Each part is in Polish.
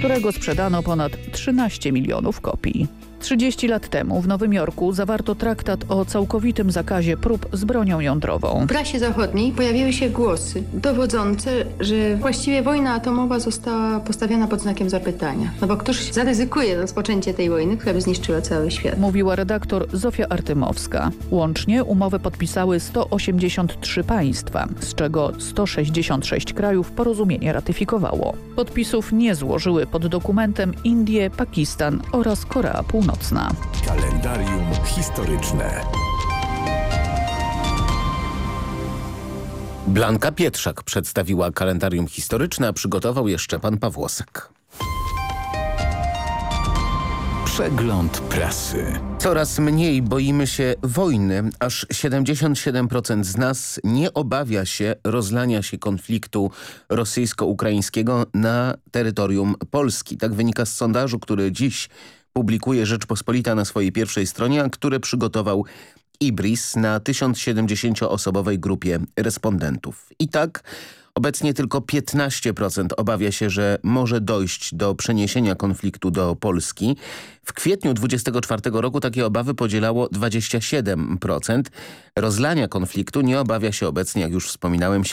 którego sprzedano ponad 13 milionów kopii. 30 lat temu w Nowym Jorku zawarto traktat o całkowitym zakazie prób z bronią jądrową. W prasie zachodniej pojawiły się głosy dowodzące, że właściwie wojna atomowa została postawiona pod znakiem zapytania. No bo któż zaryzykuje rozpoczęcie tej wojny, która by zniszczyła cały świat? Mówiła redaktor Zofia Artymowska. Łącznie umowę podpisały 183 państwa, z czego 166 krajów porozumienie ratyfikowało. Podpisów nie złożyły pod dokumentem Indie, Pakistan oraz Korea Północna. Kalendarium historyczne. Blanka Pietrzak przedstawiła kalendarium historyczne, a przygotował je Szczepan Pawłosek. Przegląd prasy. Coraz mniej boimy się wojny. Aż 77% z nas nie obawia się rozlania się konfliktu rosyjsko-ukraińskiego na terytorium Polski. Tak wynika z sondażu, który dziś publikuje Rzeczpospolita na swojej pierwszej stronie, a który przygotował IBRIS na 1070-osobowej grupie respondentów. I tak obecnie tylko 15% obawia się, że może dojść do przeniesienia konfliktu do Polski. W kwietniu 2024 roku takie obawy podzielało 27%. Rozlania konfliktu nie obawia się obecnie, jak już wspominałem,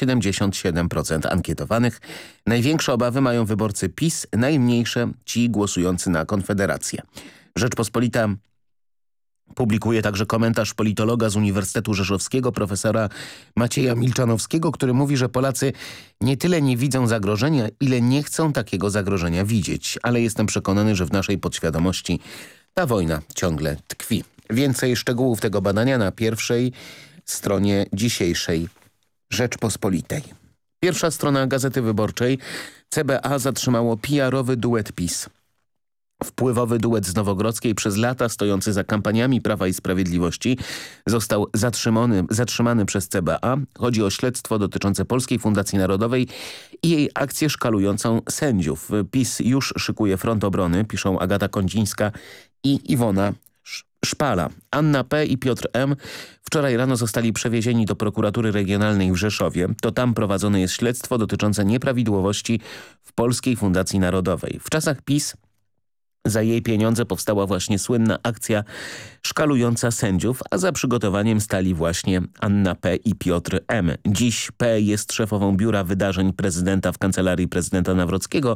77% ankietowanych. Największe obawy mają wyborcy PiS, najmniejsze ci głosujący na Konfederację. Rzeczpospolita publikuje także komentarz politologa z Uniwersytetu Rzeszowskiego, profesora Macieja Milczanowskiego, który mówi, że Polacy nie tyle nie widzą zagrożenia, ile nie chcą takiego zagrożenia widzieć. Ale jestem przekonany, że w naszej podświadomości ta wojna ciągle tkwi. Więcej szczegółów tego badania na pierwszej stronie dzisiejszej Rzeczpospolitej. Pierwsza strona Gazety Wyborczej. CBA zatrzymało PR-owy duet PiS. Wpływowy duet z Nowogrodzkiej, przez lata stojący za kampaniami Prawa i Sprawiedliwości, został zatrzymany przez CBA. Chodzi o śledztwo dotyczące Polskiej Fundacji Narodowej i jej akcję szkalującą sędziów. PiS już szykuje front obrony, piszą Agata Kondzińska i Iwona Szpala. Anna P. i Piotr M. wczoraj rano zostali przewiezieni do prokuratury regionalnej w Rzeszowie. To tam prowadzone jest śledztwo dotyczące nieprawidłowości w Polskiej Fundacji Narodowej. W czasach PiS za jej pieniądze powstała właśnie słynna akcja szkalująca sędziów, a za przygotowaniem stali właśnie Anna P. i Piotr M. Dziś P. jest szefową Biura Wydarzeń Prezydenta w Kancelarii Prezydenta Nawrockiego,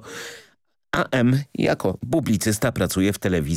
a M. jako publicysta pracuje w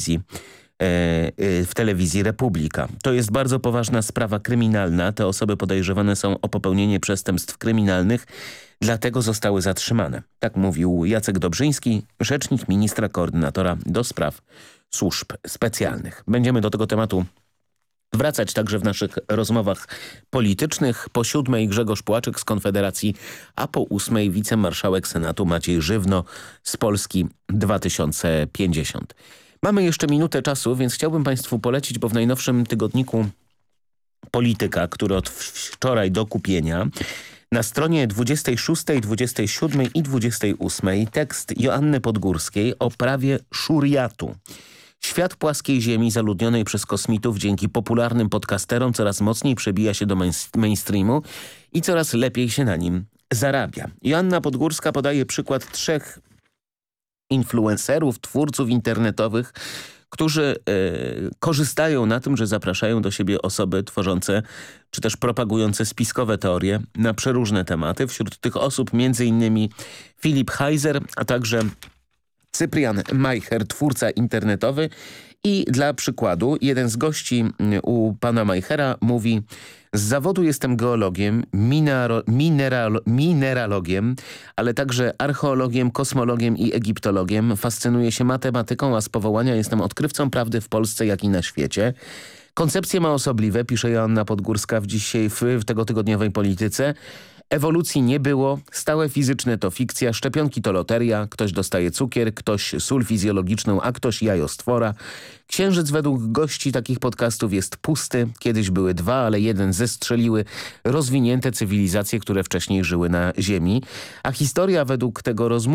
telewizji Republika. To jest bardzo poważna sprawa kryminalna. Te osoby podejrzewane są o popełnienie przestępstw kryminalnych, dlatego zostały zatrzymane. Tak mówił Jacek Dobrzyński, rzecznik ministra koordynatora do spraw służb specjalnych. Będziemy do tego tematu wracać także w naszych rozmowach politycznych. Po 7 Grzegorz Płaczek z Konfederacji, a po 8 wicemarszałek Senatu Maciej Żywno z Polski 2050. Mamy jeszcze minutę czasu, więc chciałbym Państwu polecić, bo w najnowszym tygodniku Polityka, który od wczoraj do kupienia, na stronie 26, 27 i 28 tekst Joanny Podgórskiej o prawie szuriatu. Świat płaskiej ziemi zaludnionej przez kosmitów dzięki popularnym podcasterom coraz mocniej przebija się do mainstreamu i coraz lepiej się na nim zarabia. Joanna Podgórska podaje przykład 3 influencerów, twórców internetowych, którzy korzystają na tym, że zapraszają do siebie osoby tworzące czy też propagujące spiskowe teorie na przeróżne tematy. Wśród tych osób m.in. Filip Heiser, a także Cyprian Majcher, twórca internetowy. I dla przykładu jeden z gości u pana Majchera mówi: z zawodu jestem geologiem, mineralogiem, ale także archeologiem, kosmologiem i egiptologiem. Fascynuję się matematyką, a z powołania jestem odkrywcą prawdy w Polsce, jak i na świecie. Koncepcje ma osobliwe, pisze Joanna Podgórska w tegotygodniowej Polityce. Ewolucji nie było, stałe fizyczne to fikcja, szczepionki to loteria, ktoś dostaje cukier, ktoś sól fizjologiczną, a ktoś jajostwora. Księżyc według gości takich podcastów jest pusty, kiedyś były 2, ale jeden zestrzeliły rozwinięte cywilizacje, które wcześniej żyły na Ziemi. A historia według tego